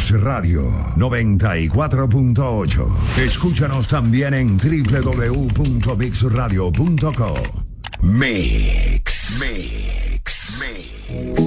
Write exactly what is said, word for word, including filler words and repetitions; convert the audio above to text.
Mix Radio noventa y cuatro punto ocho. Escúchanos también en doble u doble u doble u punto mix radio punto com. Mix, Mix, Mix.